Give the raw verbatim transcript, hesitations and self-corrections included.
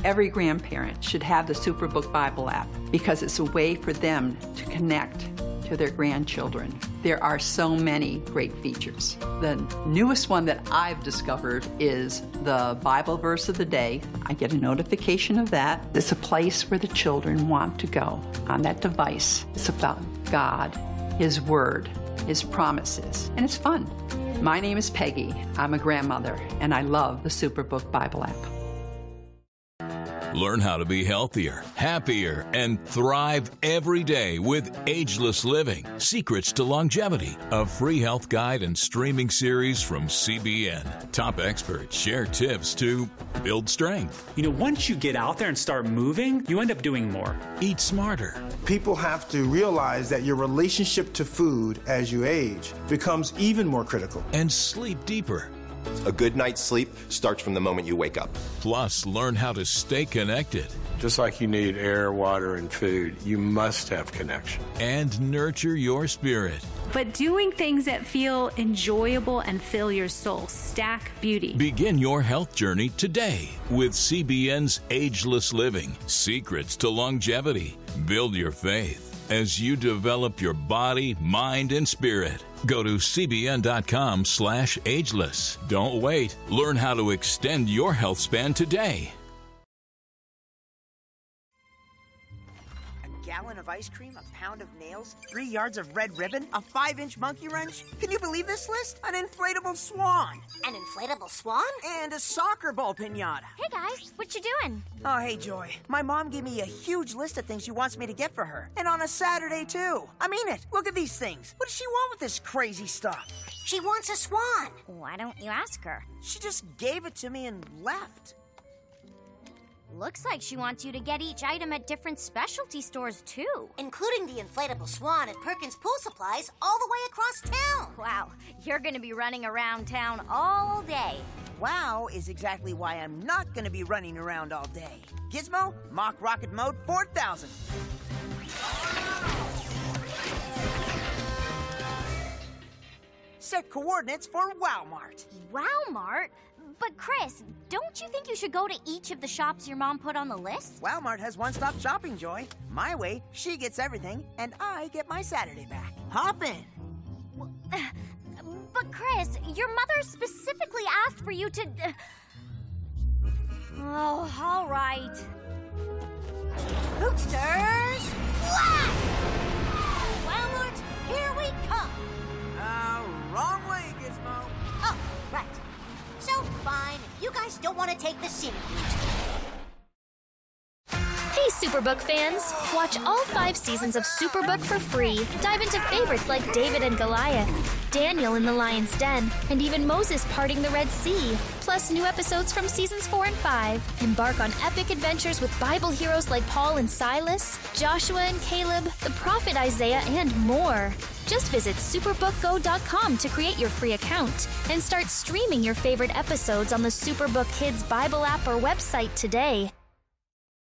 Every grandparent should have the Superbook Bible app because it's a way for them to connect to their grandchildren. There are so many great features. The newest one that I've discovered is the Bible verse of the day. I get a notification of that. It's a place where the children want to go on that device. It's about God, His Word, His promises, and it's fun. My name is Peggy. I'm a grandmother, and I love the Superbook Bible app. Learn how to be healthier, happier, and thrive every day with Ageless Living, Secrets to Longevity, a free health guide and streaming series from C B N. Top experts share tips to build strength. You know, once you get out there and start moving, you end up doing more. Eat smarter. People have to realize that your relationship to food as you age becomes even more critical. And sleep deeper. A good night's sleep starts from the moment you wake up. Plus, learn how to stay connected. Just like you need air, water, and food, you must have connection. And nurture your spirit. But doing things that feel enjoyable and fill your soul. Stack Beauty. Begin your health journey today with C B N's Ageless Living, Secrets to Longevity. Build your faith as you develop your body, mind, and spirit. Go to cbn.com slash ageless. Don't wait. Learn how to extend your health span today. A gallon of ice cream, a pound of nails, three yards of red ribbon, a five-inch monkey wrench. Can you believe this list? An inflatable swan. An inflatable swan? And a soccer ball pinata. Hey guys, what you doing? Oh, hey Joy. My mom gave me a huge list of things she wants me to get for her. And on a Saturday too. I mean it. Look at these things. What does she want with this crazy stuff? She wants a swan. Why don't you ask her? She just gave it to me and left. Looks like she wants you to get each item at different specialty stores, too. Including the inflatable swan at Perkins Pool Supplies all the way across town. Wow, you're going to be running around town all day. Wow is exactly why I'm not going to be running around all day. Gizmo, Mach Rocket Mode four thousand. Set coordinates for Walmart. Walmart? But Chris, don't you think you should go to each of the shops your mom put on the list? Walmart has one-stop shopping, Joy. My way, she gets everything, and I get my Saturday back. Hop in. Well, uh, but Chris, your mother specifically asked for you to... Uh... Oh, all right. Bootsters, blast! Walmart, here we come. Uh, wrong way, Gizmo. Oh, right. So fine, if you guys don't want to take the scenic route. Hey, Superbook fans! Watch all five seasons of Superbook for free. Dive into favorites like David and Goliath, Daniel in the Lion's Den, and even Moses parting the Red Sea. Plus new episodes from seasons four and five. Embark on epic adventures with Bible heroes like Paul and Silas, Joshua and Caleb, the prophet Isaiah, and more. Just visit superbook go dot com to create your free account and start streaming your favorite episodes on the Superbook Kids Bible app or website today.